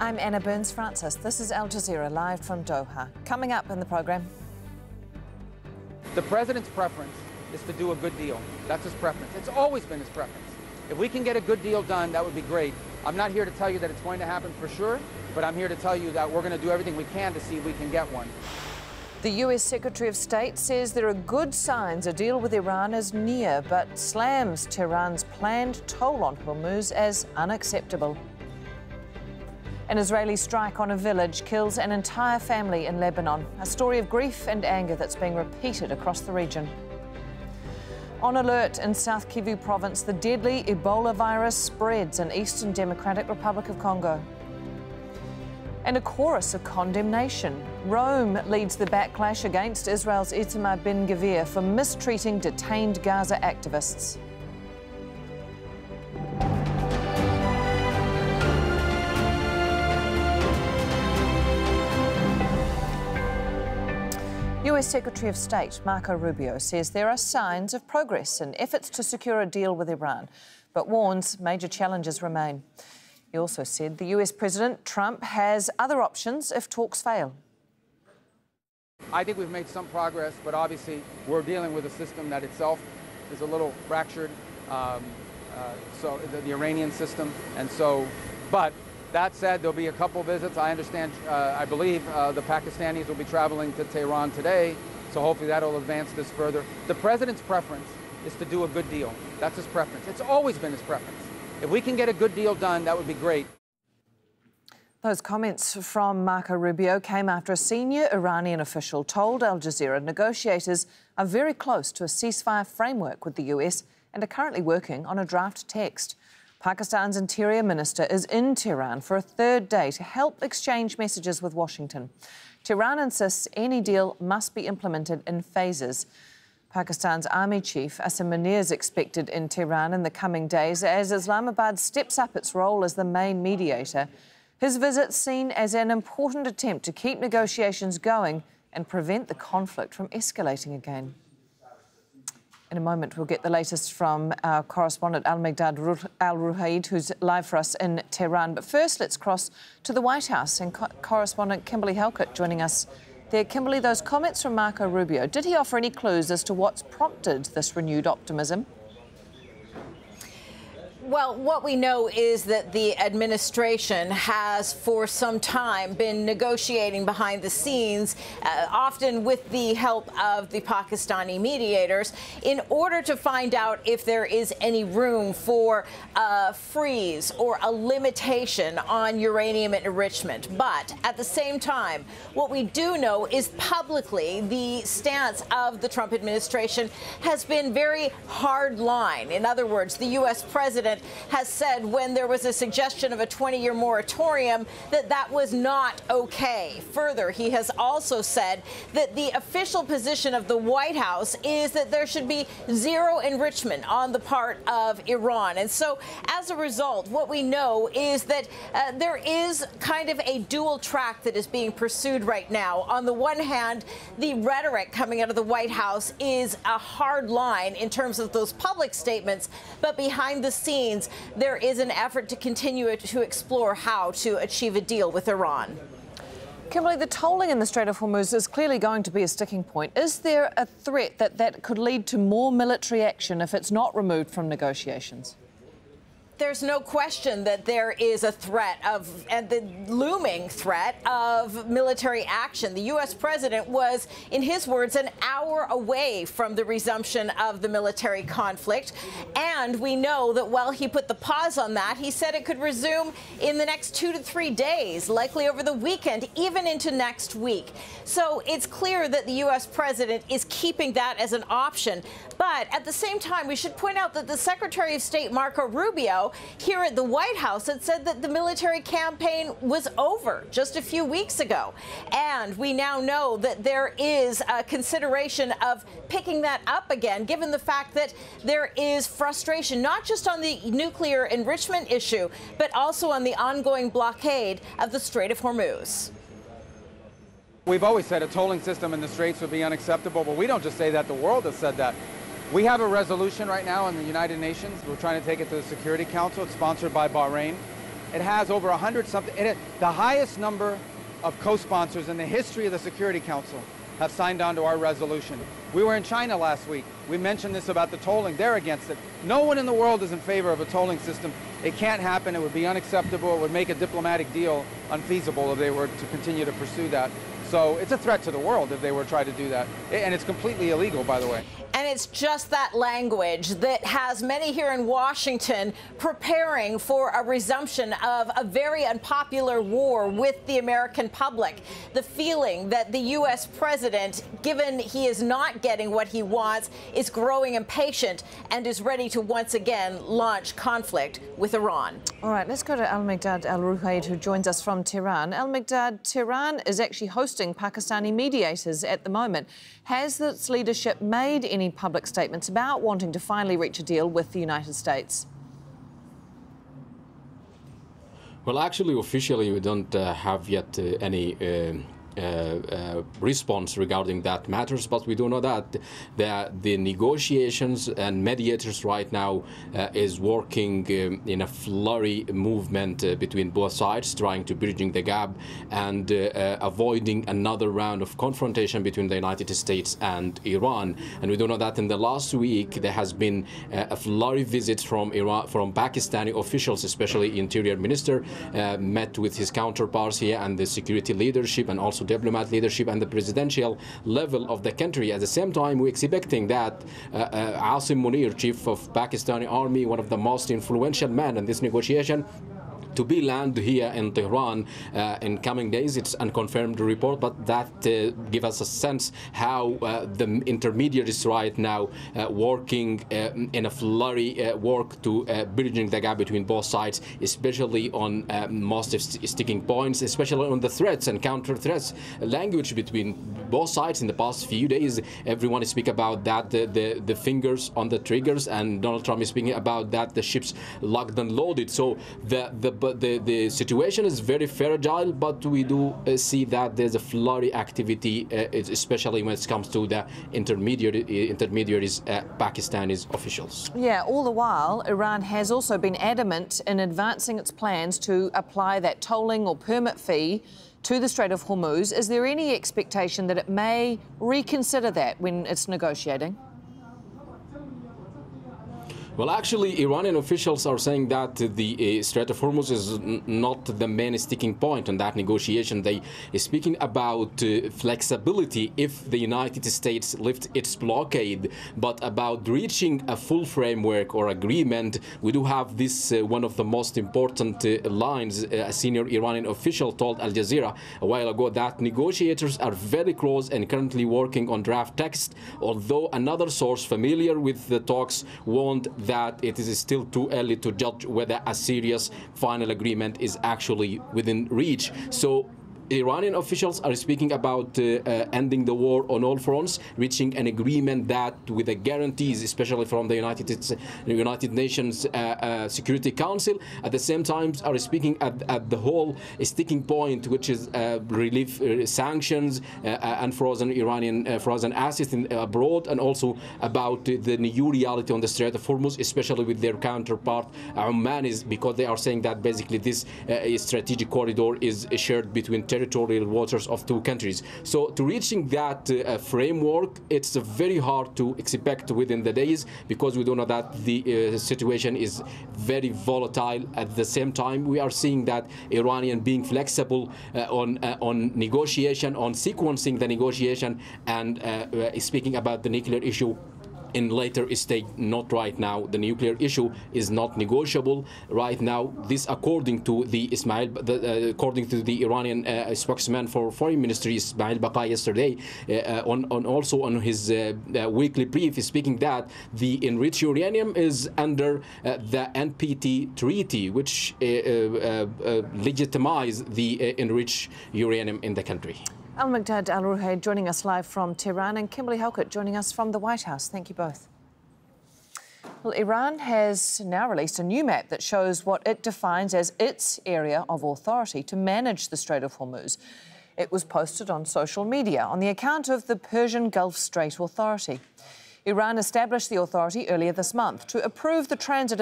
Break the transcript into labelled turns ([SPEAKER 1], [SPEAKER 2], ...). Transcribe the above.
[SPEAKER 1] I'm Anna Burns-Francis. This is Al Jazeera live from Doha. Coming up in the programme.
[SPEAKER 2] The president's preference is to do a good deal. That's his preference. It's always been his preference. If we can get a good deal done, that would be great. I'm not here to tell you that it's going to happen for sure, but I'm here to tell you that we're going to do everything we can to see if we can get one.
[SPEAKER 1] The US Secretary of State says there are good signs a deal with Iran is near, but slams Tehran's planned toll on Hormuz as unacceptable. An Israeli strike on a village kills an entire family in Lebanon, a story of grief and anger that's being repeated across the region. On alert in South Kivu province, the deadly Ebola virus spreads in Eastern Democratic Republic of Congo. And a chorus of condemnation. Rome leads the backlash against Israel's Itamar Ben-Gvir for mistreating detained Gaza activists. US Secretary of State Marco Rubio says there are signs of progress in efforts to secure a deal with Iran, but warns major challenges remain. He also said the US President Trump has other options if talks fail.
[SPEAKER 2] I think we've made some progress, but obviously we're dealing with a system that itself is a little fractured, so the Iranian system. And so, but that said, there'll be a couple visits. I understand, I believe the Pakistanis will be traveling to Tehran today, so hopefully that'll advance this further. The president's preference is to do a good deal. That's his preference. It's always been his preference. If we can get a good deal done, that would be great.
[SPEAKER 1] Those comments from Marco Rubio came after a senior Iranian official told Al Jazeera negotiators are very close to a ceasefire framework with the US and are currently working on a draft text. Pakistan's Interior Minister is in Tehran for a third day to help exchange messages with Washington. Tehran insists any deal must be implemented in phases. Pakistan's Army Chief Asim Munir is expected in Tehran in the coming days as Islamabad steps up its role as the main mediator. His visit seen as an important attempt to keep negotiations going and prevent the conflict from escalating again. In a moment, we'll get the latest from our correspondent Al-Migdad Al-Ruhaid, who's live for us in Tehran. But first, let's cross to the White House and correspondent Kimberly Halkett joining us there. Kimberly, those comments from Marco Rubio, did he offer any clues as to what's prompted this renewed optimism?
[SPEAKER 3] Well, what we know is that the administration has for some time been negotiating behind the scenes, often with the help of the Pakistani mediators, in order to find out if there is any room for a freeze or a limitation on uranium enrichment. But at the same time, what we do know is publicly the stance of the Trump administration has been very hard line. In other words, the U.S. president has said when there was a suggestion of a 20-year moratorium that that was not okay. Further, he has also said that the official position of the White House is that there should be zero enrichment on the part of Iran. And so as a result, what we know is that there is kind of a dual track that is being pursued right now. On the one hand, the rhetoric coming out of the White House is a hard line in terms of those public statements, but behind the scenes, there is an effort to continue to explore how to achieve a deal with Iran.
[SPEAKER 1] Kimberly, the tolling in the Strait of Hormuz is clearly going to be a sticking point. Is there a threat that could lead to more military action if it's not removed from negotiations?
[SPEAKER 3] There's no question that there is a threat and the looming threat of military action. The U.S. president was, in his words, an hour away from the resumption of the military conflict. And we know that while he put the pause on that, he said it could resume in the next 2 to 3 days, likely over the weekend, even into next week. So it's clear that the U.S. president is keeping that as an option. But at the same time, we should point out that the Secretary of State, Marco Rubio, here at the White House had said that the military campaign was over just a few weeks ago. And we now know that there is a consideration of picking that up again, given the fact that there is frustration, not just on the nuclear enrichment issue, but also on the ongoing blockade of the Strait of Hormuz.
[SPEAKER 2] We've always said a tolling system in the Straits would be unacceptable, but we don't just say that, the world has said that. We have a resolution right now in the United Nations. We're trying to take it to the Security Council. It's sponsored by Bahrain. It has over 100-something. The highest number of co-sponsors in the history of the Security Council have signed on to our resolution. We were in China last week. We mentioned this about the tolling. They're against it. No one in the world is in favor of a tolling system. It can't happen. It would be unacceptable. It would make a diplomatic deal unfeasible if they were to continue to pursue that. So it's a threat to the world if they were to try to do that. And it's completely illegal, by the way.
[SPEAKER 3] And it's just that language that has many here in Washington preparing for a resumption of a very unpopular war with the American public. The feeling that the U.S. president, given he is not getting what he wants, is growing impatient and is ready to once again launch conflict with Iran.
[SPEAKER 1] All right, let's go to Al-Mikdad Al-Ruhayd, who joins us from Tehran. Al-Mikdad, Tehran is actually hosting Pakistani mediators at the moment. Has its leadership made any public statements about wanting to finally reach a deal with the United States?
[SPEAKER 4] Well, actually, officially, we don't have yet any response regarding that matters, but we do know that the negotiations and mediators right now is working in a flurry movement between both sides, trying to bridging the gap and avoiding another round of confrontation between the United States and Iran. And we do know that in the last week there has been a flurry visit from Iran, from Pakistani officials, especially Interior Minister, met with his counterparts here and the security leadership and also diplomat leadership and the presidential level of the country. At the same time, we're expecting that Asim Munir, chief of Pakistani army, one of the most influential men in this negotiation, to be landed here in Tehran in coming days. It's unconfirmed report, but that gives us a sense how the intermediaries right now working in a flurry work to bridging the gap between both sides, especially on most sticking points, especially on the threats and counter threats language between both sides. In the past few days, everyone is speaking about that the fingers on the triggers, and Donald Trump is speaking about that the ships locked and loaded. So the situation is very fragile, but we do see that there's a flurry activity, especially when it comes to the intermediaries, Pakistani officials.
[SPEAKER 1] Yeah, all the while, Iran has also been adamant in advancing its plans to apply that tolling or permit fee to the Strait of Hormuz. Is there any expectation that it may reconsider that when it's negotiating?
[SPEAKER 4] Well, actually, Iranian officials are saying that the Strait of Hormuz is not the main sticking point on that negotiation. They are speaking about flexibility if the United States lifts its blockade, but about reaching a full framework or agreement. We do have this one of the most important lines. A senior Iranian official told Al Jazeera a while ago that negotiators are very close and currently working on draft text, although another source familiar with the talks warned that it is still too early to judge whether a serious final agreement is actually within reach. So Iranian officials are speaking about ending the war on all fronts, reaching an agreement that with the guarantees, especially from the United Nations Security Council. At the same time, are speaking at the whole sticking point, which is relief sanctions and frozen assets abroad, and also about the new reality on the Strait of Hormuz, especially with their counterpart Oman, is because they are saying that basically this strategic corridor is shared between territorial waters of two countries. So to reaching that framework, it's very hard to expect within the days, because we do know that the situation is very volatile. At the same time, we are seeing that Iranian being flexible on negotiation, on sequencing the negotiation, and speaking about the nuclear issue in later stage. Not right now. The nuclear issue is not negotiable right now. This, according to the according to the Iranian spokesman for Foreign Ministry Ismail Baqai yesterday, also on his weekly brief, is speaking that the enriched uranium is under the NPT treaty, which legitimize the enriched uranium in the country.
[SPEAKER 1] Al-Mikdad Al-Ruhayd joining us live from Tehran, and Kimberly Halkett joining us from the White House. Thank you both. Well, Iran has now released a new map that shows what it defines as its area of authority to manage the Strait of Hormuz. It was posted on social media on the account of the Persian Gulf Strait Authority. Iran established the authority earlier this month to approve the transit